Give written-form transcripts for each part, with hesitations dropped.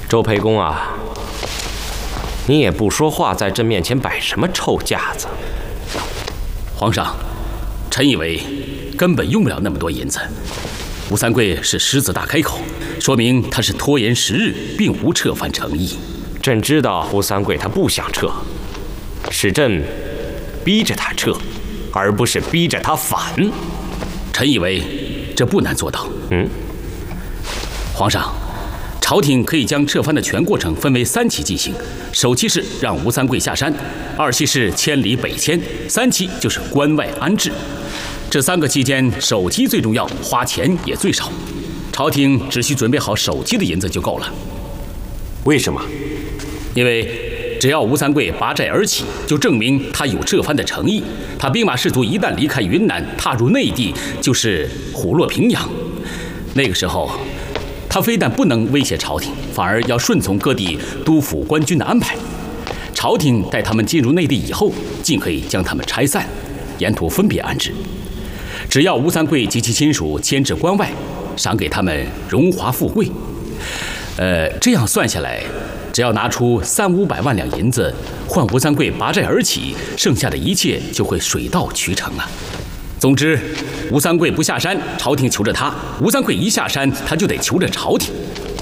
周培公啊，你也不说话，在朕面前摆什么臭架子？ 皇上，臣以为根本用不了那么多银子。吴三桂是狮子大开口，说明他是拖延时日，并无撤藩诚意。 朕知道吴三桂他不想撤，是朕逼着他撤，而不是逼着他反。 臣以为这不难做到。皇上，朝廷可以将撤藩的全过程分为3期进行。首期是让吴三桂下山，2期是迁离北迁，3期就是关外安置。这3个期间，首期最重要，花钱也最少。朝廷只需准备好首期的银子就够了。 为什么？ 因为只要吴三桂拔寨而起，就证明他有撤藩的诚意。他兵马士卒一旦离开云南，踏入内地，就是虎落平阳。那个时候，他非但不能威胁朝廷，反而要顺从各地督抚官军的安排。朝廷待他们进入内地以后，尽可以将他们拆散，沿途分别安置。只要吴三桂及其亲属迁至关外，赏给他们荣华富贵。这样算下来，只要拿出300-500万两银子换吴三桂拔寨而起，剩下的一切就会水到渠成了。总之，吴三桂不下山，朝廷求着他；吴三桂一下山，他就得求着朝廷。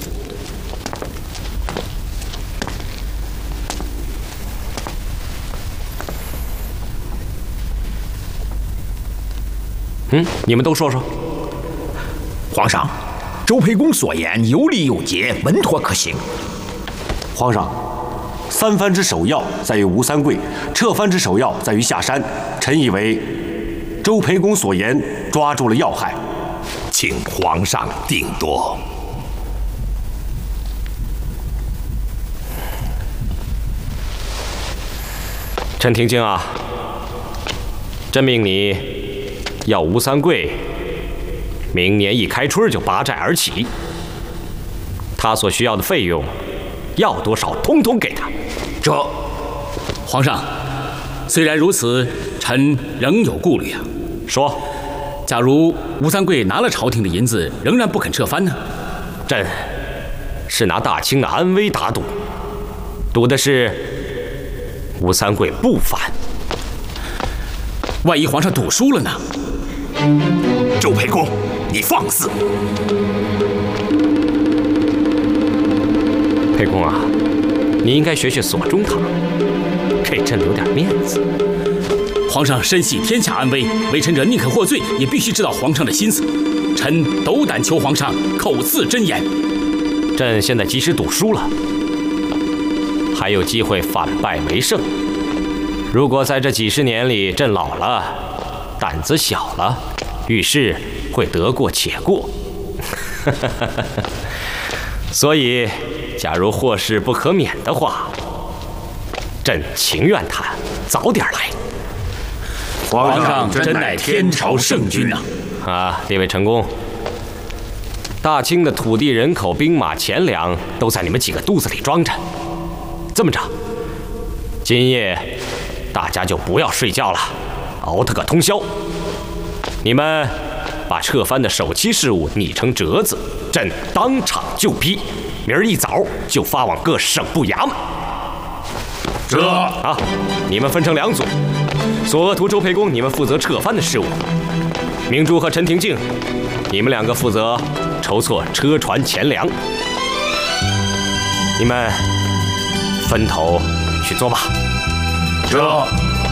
你们都说说。 皇上，周培公所言有理有节，稳妥可行。 皇上，3藩之首要在于吴三桂，撤藩之首要在于下山。臣以为周培公所言抓住了要害， 请皇上定夺。 陈廷京啊，朕命你要吴三桂明年一开春就拔寨而起，他所需要的费用要多少，通通给他。 这，皇上，虽然如此，臣仍有顾虑啊。 说， 假如吴三桂拿了朝廷的银子，仍然不肯撤藩呢？ 朕是拿大清的安危打赌，赌的是吴三桂不反。 万一皇上赌输了呢？ 周培公，你放肆！ 沛公啊，你应该学学索中堂，给朕留点面子。 皇上深系天下安危，为臣者宁可获罪，也必须知道皇上的心思。臣斗胆求皇上口赐真言。 朕现在即使赌输了，还有机会反败为胜。如果在这几十年里，朕老了，胆子小了，遇事会得过且过。所以，假如祸事不可免的话，朕情愿他早点来。 皇上真乃天朝圣君呐！ 列位臣工，大清的土地、人口、兵马、钱粮都在你们几个肚子里装着。这么着，今夜大家就不要睡觉了，熬他个通宵。你们把撤藩的首期事务拟成折子，朕当场就批，明儿一早就发往各省部衙门。你们分成2组，索额图、周培公，你们负责撤藩的事务；明珠和陈廷敬，你们2个负责筹措车船钱粮。你们分头去做吧。